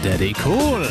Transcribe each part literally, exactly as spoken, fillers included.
Daddy Cool.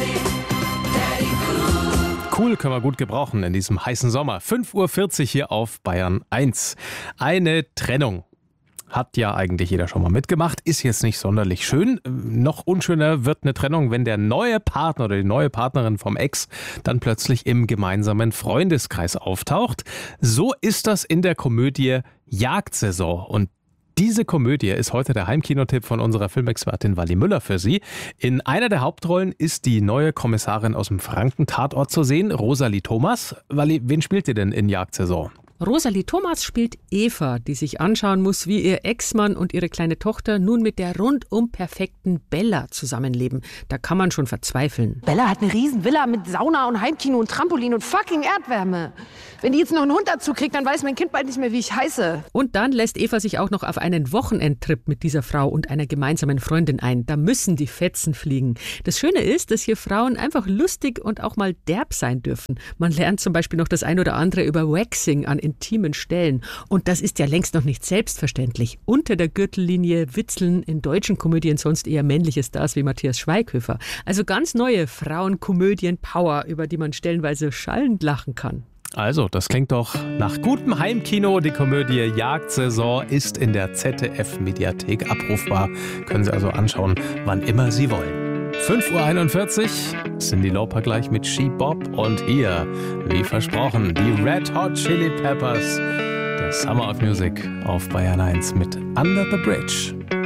Cool können wir gut gebrauchen in diesem heißen Sommer. fünf Uhr vierzig hier auf Bayern eins. Eine Trennung. Hat ja eigentlich jeder schon mal mitgemacht, ist jetzt nicht sonderlich schön. Noch unschöner wird eine Trennung, wenn der neue Partner oder die neue Partnerin vom Ex dann plötzlich im gemeinsamen Freundeskreis auftaucht. So ist das in der Komödie Jagdsaison. Und diese Komödie ist heute der Heimkinotipp von unserer Filmexpertin Wally Müller für Sie. In einer der Hauptrollen ist die neue Kommissarin aus dem Franken-Tatort zu sehen, Rosalie Thomas. Wally, wen spielt ihr denn in Jagdsaison? Rosalie Thomas spielt Eva, die sich anschauen muss, wie ihr Ex-Mann und ihre kleine Tochter nun mit der rundum perfekten Bella zusammenleben. Da kann man schon verzweifeln. Bella hat eine riesen Villa mit Sauna und Heimkino und Trampolin und fucking Erdwärme. Wenn die jetzt noch einen Hund dazu kriegt, dann weiß mein Kind bald nicht mehr, wie ich heiße. Und dann lässt Eva sich auch noch auf einen Wochenendtrip mit dieser Frau und einer gemeinsamen Freundin ein. Da müssen die Fetzen fliegen. Das Schöne ist, dass hier Frauen einfach lustig und auch mal derb sein dürfen. Man lernt zum Beispiel noch das ein oder andere über Waxing an intimen Stellen. Und das ist ja längst noch nicht selbstverständlich. Unter der Gürtellinie witzeln in deutschen Komödien sonst eher männliche Stars wie Matthias Schweighöfer. Also ganz neue Frauenkomödien-Power, über die man stellenweise schallend lachen kann. Also, das klingt doch nach gutem Heimkino. Die Komödie Jagdsaison ist in der Z D F-Mediathek abrufbar. Können Sie also anschauen, wann immer Sie wollen. fünf Uhr einundvierzig, Cyndi Lauper gleich mit She Bop. Und hier, wie versprochen, die Red Hot Chili Peppers. Der Summer of Music auf Bayern eins mit Under the Bridge.